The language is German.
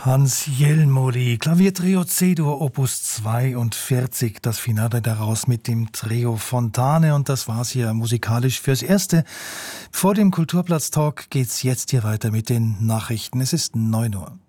Hans Jelmoli, Klaviertrio C-Dur Opus 42, das Finale daraus mit dem Trio Fontane, und das war's hier musikalisch fürs Erste. Vor dem Kulturplatz-Talk geht's jetzt hier weiter mit den Nachrichten. Es ist 9 Uhr.